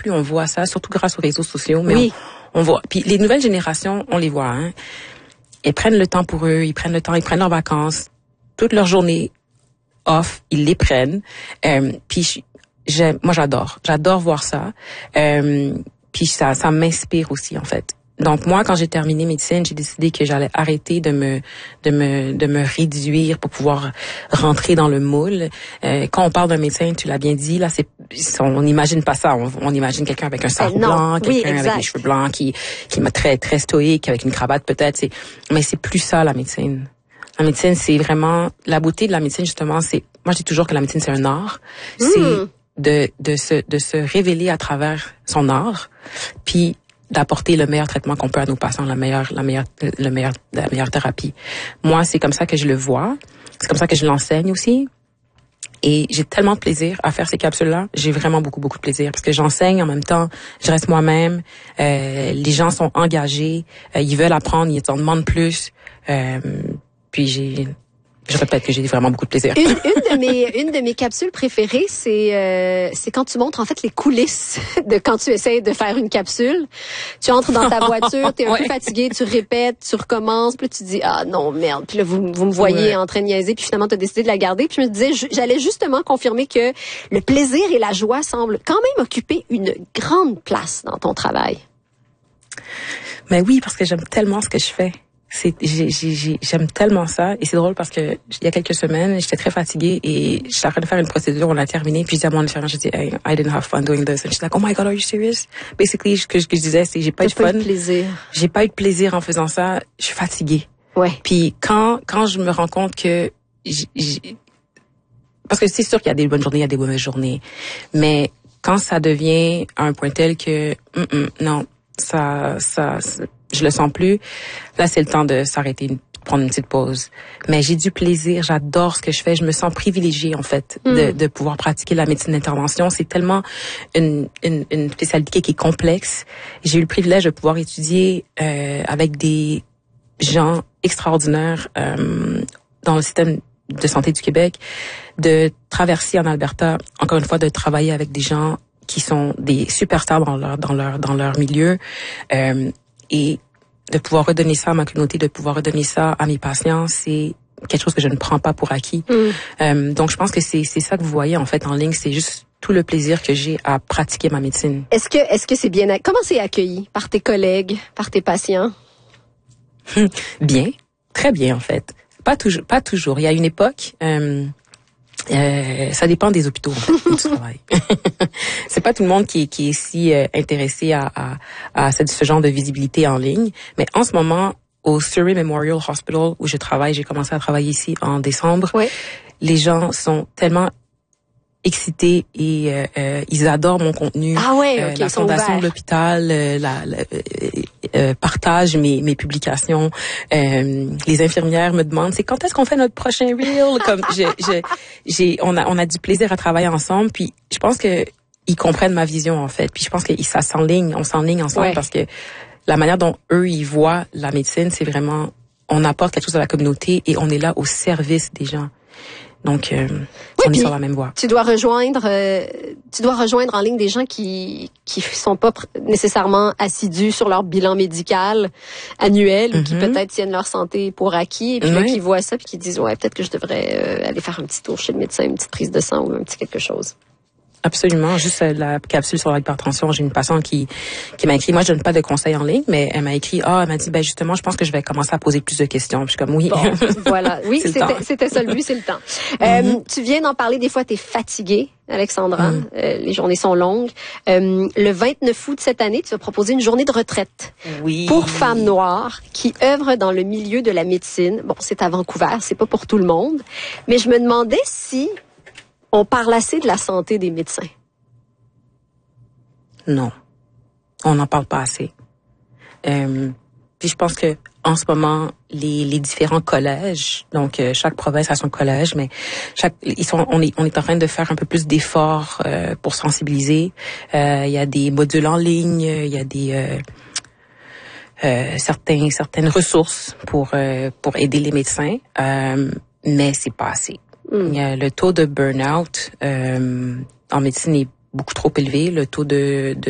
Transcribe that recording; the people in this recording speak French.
plus on voit ça, surtout grâce aux réseaux sociaux, mais on voit. Puis les nouvelles générations, on les voit, hein. Ils prennent le temps pour eux, ils prennent leurs vacances, toute leur journée off, ils les prennent. Puis moi j'adore voir ça. Puis ça m'inspire aussi en fait. Donc moi, quand j'ai terminé médecine, j'ai décidé que j'allais arrêter de me réduire pour pouvoir rentrer dans le moule. Quand on parle d'un médecin, tu l'as bien dit, là on n'imagine pas ça. On imagine quelqu'un avec un sarrau blanc, quelqu'un avec les cheveux blancs qui est très très stoïque avec une cravate peut-être. Mais c'est plus ça la médecine. La médecine, c'est vraiment la beauté de la médecine justement. Moi je dis toujours que la médecine c'est un art. C'est de se révéler à travers son art, puis d'apporter le meilleur traitement qu'on peut à nos patients, la meilleure thérapie. Moi, c'est comme ça que je le vois. C'est comme ça que je l'enseigne aussi. Et j'ai tellement de plaisir à faire ces capsules-là. J'ai vraiment beaucoup de plaisir parce que j'enseigne en même temps. Je reste moi-même. Les gens sont engagés. Ils veulent apprendre. Ils en demandent plus. Puis je répète que j'ai vraiment beaucoup de plaisir. Une de mes capsules préférées, c'est quand tu montres en fait les coulisses de quand tu essaies de faire une capsule. Tu entres dans ta voiture, t'es un peu fatigué, tu répètes, tu recommences, puis là, tu dis ah non merde, puis là vous me voyez en train de niaiser, puis finalement t'as décidé de la garder. Puis je me disais, j'allais justement confirmer que le plaisir et la joie semblent quand même occuper une grande place dans ton travail. Mais oui, parce que j'aime tellement ce que je fais. J'aime tellement ça et c'est drôle parce que il y a quelques semaines j'étais très fatiguée et j'étais en train de faire une procédure, on l'a terminée, puis je dis à mon infirmière, je dis hey, I didn't have fun doing this, and she's like oh my god are you serious? Basically ce que je disais c'est j'ai pas eu de fun, j'ai pas eu de plaisir en faisant ça, je suis fatiguée. Ouais. Puis quand je me rends compte que parce que c'est sûr qu'il y a des bonnes journées, il y a des mauvaises journées, mais quand ça devient à un point tel que non ça je le sens plus. Là, c'est le temps de s'arrêter, de prendre une petite pause. Mais j'ai du plaisir, j'adore ce que je fais. Je me sens privilégiée, en fait, de pouvoir pratiquer la médecine d'intervention. C'est tellement une spécialité qui est complexe. J'ai eu le privilège de pouvoir étudier avec des gens extraordinaires dans le système de santé du Québec, de traverser en Alberta, encore une fois, de travailler avec des gens qui sont des superstars dans leur milieu. Et de pouvoir redonner ça à ma communauté, de pouvoir redonner ça à mes patients, c'est quelque chose que je ne prends pas pour acquis. Donc, je pense que c'est ça que vous voyez en fait en ligne, c'est juste tout le plaisir que j'ai à pratiquer ma médecine. Est-ce que c'est bien comment c'est accueilli par tes collègues, par tes patients? Bien, très bien en fait. Pas toujours. Il y a une époque. Ça dépend des hôpitaux en fait, où tu travailles. C'est pas tout le monde qui est si intéressé à ce genre de visibilité en ligne, mais en ce moment au Surrey Memorial Hospital où je travaille, j'ai commencé à travailler ici en décembre. Oui. Les gens sont tellement excités et ils adorent mon contenu. Ah ouais, okay, la fondation de l'hôpital partage mes publications. Les infirmières me demandent c'est quand est-ce qu'on fait notre prochain reel. Comme on a du plaisir à travailler ensemble. Puis je pense que ils comprennent ma vision en fait. Puis je pense que on s'enligne ensemble parce que la manière dont eux ils voient la médecine, c'est vraiment on apporte quelque chose à la communauté et on est là au service des gens. Donc, on est sur la même voie. Tu dois rejoindre en ligne des gens qui sont pas nécessairement assidus sur leur bilan médical annuel ou qui peut-être tiennent leur santé pour acquis et puis là, qui voient ça puis qui disent ouais peut-être que je devrais aller faire un petit tour chez le médecin, une petite prise de sang ou un petit quelque chose. Absolument. Juste la capsule sur l'hypertension. J'ai une patiente qui m'a écrit, moi je donne pas de conseils en ligne, mais elle m'a écrit, elle m'a dit, ben justement, je pense que je vais commencer à poser plus de questions. Puis je suis comme, oui. Bon, voilà. Oui, c'était ça le but, c'est le temps. Tu viens d'en parler, des fois t'es fatiguée, Alexandra. Les journées sont longues. Le 29 août de cette année, tu vas proposer une journée de retraite. Oui. Pour femmes noires qui œuvrent dans le milieu de la médecine. Bon, c'est à Vancouver, c'est pas pour tout le monde. Mais je me demandais si on parle assez de la santé des médecins. Non, on n'en parle pas assez. Puis je pense que en ce moment, les différents collèges, donc chaque province a son collège, mais on est en train de faire un peu plus d'efforts pour sensibiliser. Il y a des modules en ligne, il y a des certaines ressources pour aider les médecins, mais c'est pas assez. Le taux de burn-out en médecine est beaucoup trop élevé. Le taux de